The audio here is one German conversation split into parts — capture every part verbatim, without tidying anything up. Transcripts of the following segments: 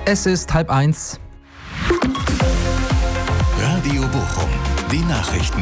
Es ist halb eins. Radio Bochum, die Nachrichten.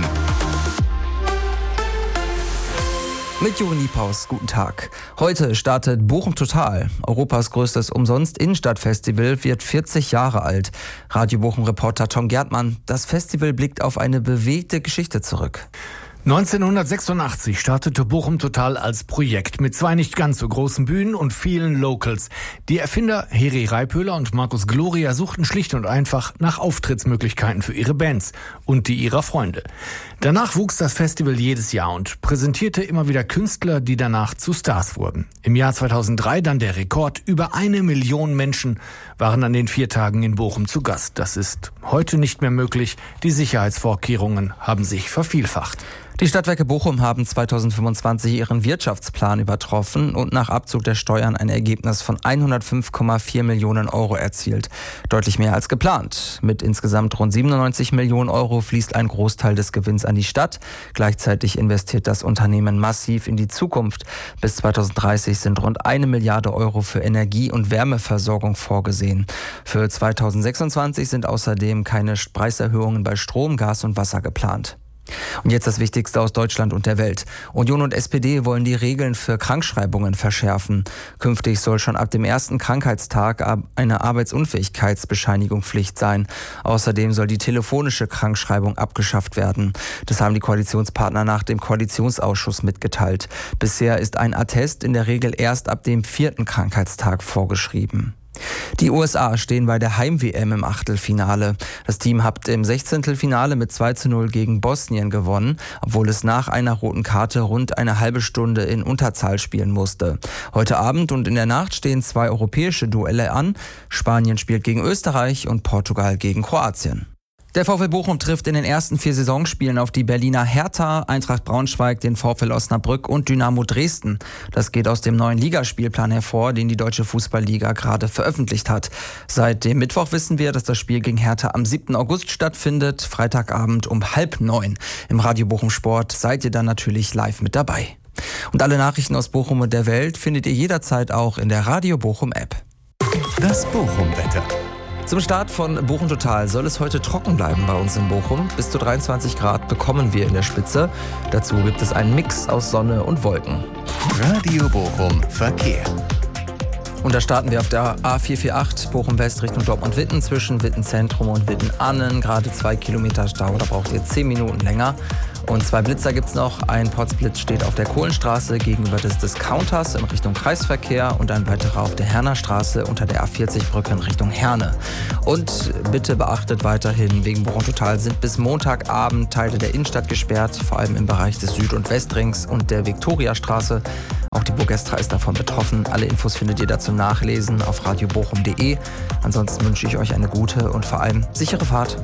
Mit Juri Niepaus, guten Tag. Heute startet Bochum Total. Europas größtes Umsonst-Innenstadt-Festival wird vierzig Jahre alt. Radio Bochum-Reporter Tom Gärtmann, das Festival blickt auf eine bewegte Geschichte zurück. neunzehnhundertsechsundachtzig startete Bochum Total als Projekt mit zwei nicht ganz so großen Bühnen und vielen Locals. Die Erfinder Heri Reipöhler und Markus Gloria suchten schlicht und einfach nach Auftrittsmöglichkeiten für ihre Bands und die ihrer Freunde. Danach wuchs das Festival jedes Jahr und präsentierte immer wieder Künstler, die danach zu Stars wurden. Im Jahr zweitausenddrei dann der Rekord. Über eine Million Menschen waren an den vier Tagen in Bochum zu Gast. Das ist heute nicht mehr möglich. Die Sicherheitsvorkehrungen haben sich vervielfacht. Die Stadtwerke Bochum haben zweitausendfünfundzwanzig ihren Wirtschaftsplan übertroffen und nach Abzug der Steuern ein Ergebnis von hundertfünf Komma vier Millionen Euro erzielt. Deutlich mehr als geplant. Mit insgesamt rund siebenundneunzig Millionen Euro fließt ein Großteil des Gewinns an die Stadt. Gleichzeitig investiert das Unternehmen massiv in die Zukunft. Bis zweitausenddreißig sind rund eine Milliarde Euro für Energie- und Wärmeversorgung vorgesehen. Für zweitausendsechsundzwanzig sind außerdem keine Preiserhöhungen bei Strom, Gas und Wasser geplant. Und jetzt das Wichtigste aus Deutschland und der Welt. Union und S P D wollen die Regeln für Krankschreibungen verschärfen. Künftig soll schon ab dem ersten Krankheitstag eine Arbeitsunfähigkeitsbescheinigung Pflicht sein. Außerdem soll die telefonische Krankschreibung abgeschafft werden. Das haben die Koalitionspartner nach dem Koalitionsausschuss mitgeteilt. Bisher ist ein Attest in der Regel erst ab dem vierten Krankheitstag vorgeschrieben. Die U S A stehen bei der Heim-W M im Achtelfinale. Das Team hat im Sechzehntelfinale mit zwei zu null gegen Bosnien gewonnen, obwohl es nach einer roten Karte rund eine halbe Stunde in Unterzahl spielen musste. Heute Abend und in der Nacht stehen zwei europäische Duelle an. Spanien spielt gegen Österreich und Portugal gegen Kroatien. Der VfL Bochum trifft in den ersten vier Saisonspielen auf die Berliner Hertha, Eintracht Braunschweig, den VfL Osnabrück und Dynamo Dresden. Das geht aus dem neuen Ligaspielplan hervor, den die Deutsche Fußballliga gerade veröffentlicht hat. Seit dem Mittwoch wissen wir, dass das Spiel gegen Hertha am siebten August stattfindet, Freitagabend um halb neun. Im Radio Bochum Sport seid ihr dann natürlich live mit dabei. Und alle Nachrichten aus Bochum und der Welt findet ihr jederzeit auch in der Radio Bochum App. Das Bochum-Wetter. Zum Start von Bochum Total soll es heute trocken bleiben bei uns in Bochum. Bis zu dreiundzwanzig Grad bekommen wir in der Spitze. Dazu gibt es einen Mix aus Sonne und Wolken. Radio Bochum Verkehr. Und da starten wir auf der A vier vier acht Bochum West Richtung Dortmund-Witten zwischen Witten Zentrum und Witten-Annen. Gerade zwei Kilometer Stau, da braucht ihr zehn Minuten länger. Und zwei Blitzer gibt's noch. Ein Potzblitz steht auf der Kohlenstraße gegenüber des Discounters in Richtung Kreisverkehr und ein weiterer auf der Herner Straße unter der A vierzig Brücke in Richtung Herne. Und bitte beachtet weiterhin, wegen Bochum Total sind bis Montagabend Teile der Innenstadt gesperrt, vor allem im Bereich des Süd- und Westrings und der Viktoriastraße. Auch die Burgestra ist davon betroffen. Alle Infos findet ihr dazu nachlesen auf radio bochum punkt de. Ansonsten wünsche ich euch eine gute und vor allem sichere Fahrt.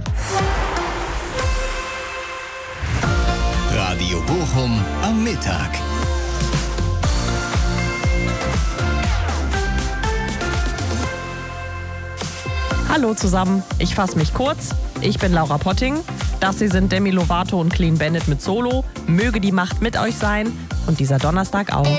Radio Bochum am Mittag. Hallo zusammen, ich fasse mich kurz. Ich bin Laura Potting. Das hier sind Demi Lovato und Clean Bandit mit Solo. Möge die Macht mit euch sein und dieser Donnerstag auch.